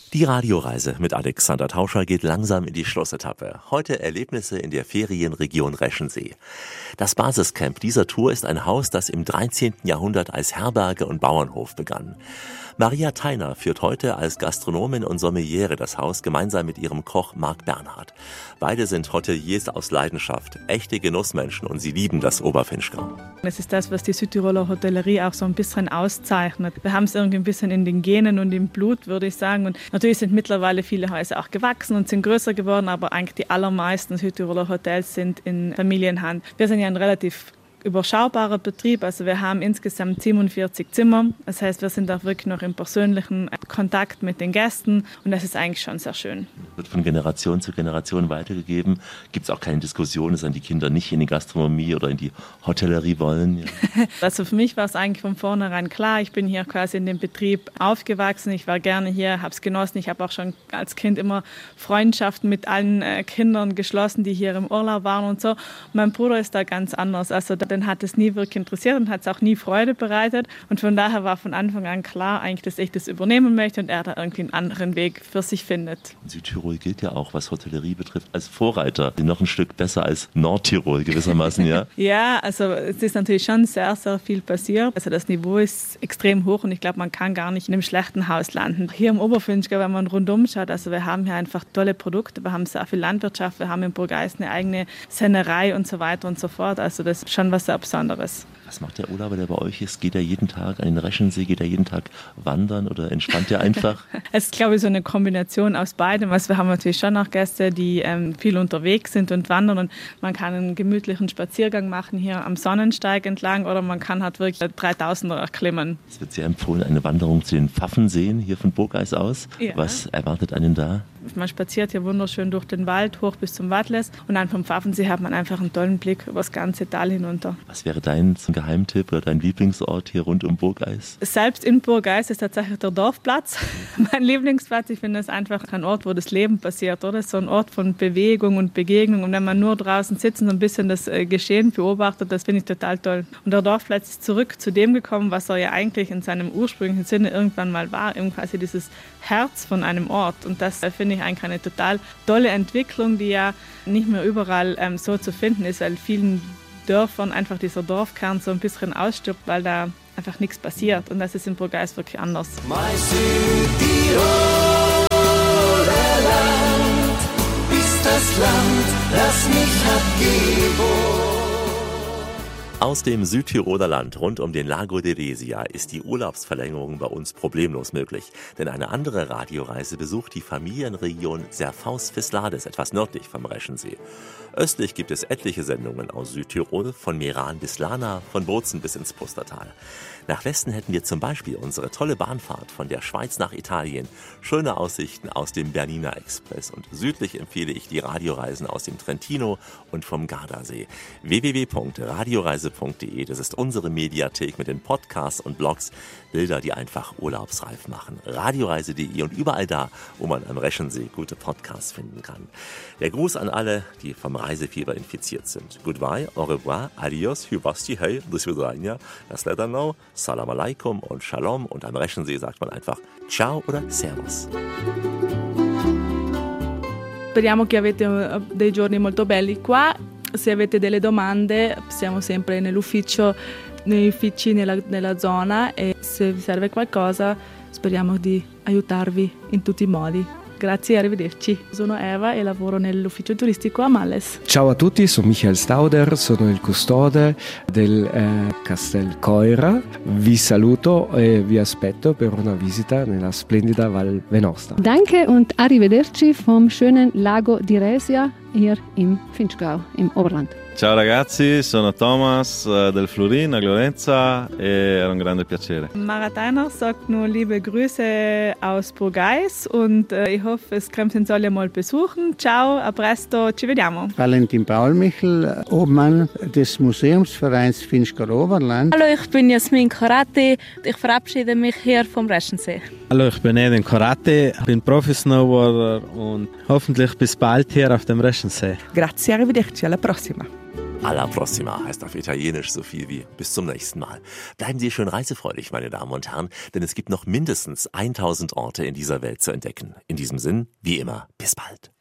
Die Radioreise mit Alexander Tauscher geht langsam in die Schlussetappe. Heute Erlebnisse in der Ferienregion Reschensee. Das Basiscamp dieser Tour ist ein Haus, das im 13. Jahrhundert als Herberge und Bauernhof begann. Maria Theiner führt heute als Gastronomin und Sommeliere das Haus gemeinsam mit ihrem Koch Marc Bernhard. Beide sind Hoteliers aus Leidenschaft, echte Genussmenschen und sie lieben das Oberfinchgau. Das ist das, was die Südtiroler Hotellerie auch so ein bisschen auszeichnet. Wir haben es irgendwie ein bisschen in den Genen und im Blut, würde ich sagen. Und natürlich sind mittlerweile viele Häuser auch gewachsen und sind größer geworden, aber eigentlich die allermeisten Südtiroler Hotels sind in Familienhand. Wir sind ja ein relativ überschaubarer Betrieb, also wir haben insgesamt 47 Zimmer. Das heißt, wir sind auch wirklich noch im persönlichen Kontakt mit den Gästen und das ist eigentlich schon sehr schön. Wird von Generation zu Generation weitergegeben. Gibt es auch keine Diskussion, dass dann die Kinder nicht in die Gastronomie oder in die Hotellerie wollen? Ja. Also für mich war es eigentlich von vornherein klar. Ich bin hier quasi in dem Betrieb aufgewachsen. Ich war gerne hier, habe es genossen. Ich habe auch schon als Kind immer Freundschaften mit allen Kindern geschlossen, die hier im Urlaub waren und so. Mein Bruder ist da ganz anders. Also den hat es nie wirklich interessiert und hat es auch nie Freude bereitet. Und von daher war von Anfang an klar, eigentlich, dass ich das übernehmen möchte und er da irgendwie einen anderen Weg für sich findet. Südtirol gilt ja auch, was Hotellerie betrifft, als Vorreiter. Noch ein Stück besser als Nordtirol gewissermaßen, ja? Ja, also es ist natürlich schon sehr, sehr viel passiert. Also das Niveau ist extrem hoch und ich glaube, man kann gar nicht in einem schlechten Haus landen. Hier im Oberfinchgau, wenn man rundum schaut, also wir haben hier einfach tolle Produkte. Wir haben sehr viel Landwirtschaft, wir haben in Burgeis eine eigene Sennerei und so weiter und so fort. Also das ist schon was sehr Besonderes. Was macht der Urlauber, der bei euch ist? Geht er jeden Tag an den Reschensee? Geht er jeden Tag wandern oder entspannt er einfach? Es ist, glaube ich, so eine Kombination aus beidem. Also wir haben natürlich schon auch Gäste, die viel unterwegs sind und wandern und man kann einen gemütlichen Spaziergang machen hier am Sonnensteig entlang oder man kann halt wirklich 3000er erklimmen. Es wird sehr empfohlen, eine Wanderung zu den Pfaffenseen hier von Burgeis aus. Ja. Was erwartet einen da? Man spaziert hier wunderschön durch den Wald, hoch bis zum Wadles und dann vom Pfaffensee hat man einfach einen tollen Blick über das ganze Tal hinunter. Was wäre dein Geheimtipp oder dein Lieblingsort hier rund um Burgeis? Selbst in Burgeis ist tatsächlich der Dorfplatz mein Lieblingsplatz. Ich finde es einfach ein Ort, wo das Leben passiert, oder? So ein Ort von Bewegung und Begegnung und wenn man nur draußen sitzt und ein bisschen das Geschehen beobachtet, das finde ich total toll. Und der Dorfplatz ist zurück zu dem gekommen, was er ja eigentlich in seinem ursprünglichen Sinne irgendwann mal war, eben quasi dieses Herz von einem Ort und das finde ich eigentlich eine total tolle Entwicklung, die ja nicht mehr überall so zu finden ist, weil vielen Dörfern einfach dieser Dorfkern so ein bisschen ausstirbt, weil da einfach nichts passiert und das ist in Burgeis wirklich anders. Mein Südtiroler Land ist das Land, das mich hat geboren. Aus dem Südtiroler Land rund um den Lago di Resia ist die Urlaubsverlängerung bei uns problemlos möglich. Denn eine andere Radioreise besucht die Familienregion Serfaus-Fislades, etwas nördlich vom Reschensee. Östlich gibt es etliche Sendungen aus Südtirol, von Meran bis Lana, von Bozen bis ins Pustertal. Nach Westen hätten wir zum Beispiel unsere tolle Bahnfahrt von der Schweiz nach Italien, schöne Aussichten aus dem Bernina Express und südlich empfehle ich die Radioreisen aus dem Trentino und vom Gardasee. www.radioreise.de, das ist unsere Mediathek mit den Podcasts und Blogs, Bilder, die einfach urlaubsreif machen. Radioreise.de und überall da, wo man am Reschensee gute Podcasts finden kann. Der Gruß an alle, die vom Reisefieber infiziert sind. Goodbye, au revoir, adios, hubasti, hey, do svidania, das Ledano, Salam alaikum und Shalom und am Reschensee sagt man einfach Ciao oder Servus. Speriamo che avete dei giorni molto belli qua. Se avete delle domande siamo sempre negli uffici nella zona e se vi serve qualcosa speriamo di aiutarvi in tutti i modi. Grazie e arrivederci. Sono Eva e lavoro nell'ufficio turistico a Malles. Ciao a tutti, sono Michael Stauder, sono il custode del Castel Coira. Vi saluto e vi aspetto per una visita nella splendida Val Venosta. Danke und arrivederci vom schönen Lago di Resia hier im Finchgau, im Oberland. Ciao ragazzi, sono Thomas del Flurin a Glorenza e era un grande piacere. Maria Theiner sagt nur liebe Grüße aus Burgeis und ich hoffe, es kommt uns alle mal besuchen. Ciao, a presto, ci vediamo. Valentin Paulmichel, Obmann des Museumsvereins Finchgau Oberland. Hallo, ich bin Jasmin Karate. Ich verabschiede mich hier vom Reschensee. Hallo, ich bin Edin Karate, bin Profi-Snowboarder und hoffentlich bis bald hier auf dem Reschensee. Grazie, arrivederci, alla prossima. Alla prossima heißt auf Italienisch so viel wie bis zum nächsten Mal. Bleiben Sie schön reisefreudig, meine Damen und Herren, denn es gibt noch mindestens 1000 Orte in dieser Welt zu entdecken. In diesem Sinn, wie immer, bis bald.